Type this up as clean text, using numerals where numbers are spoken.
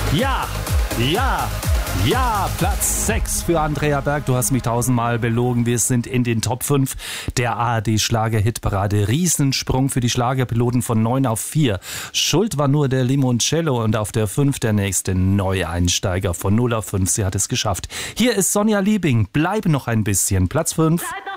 Ja, ja, ja, Platz 6 für Andrea Berg. Du hast mich 1000-mal belogen. Wir sind in den Top 5 der ARD-Schlager-Hitparade. Riesensprung für die Schlagerpiloten von 9 auf 4. Schuld war nur der Limoncello und auf der 5 der nächste Neueinsteiger von 0 auf 5. Sie hat es geschafft. Hier ist Sonja Liebing. Bleib noch ein bisschen. Platz 5. Bleib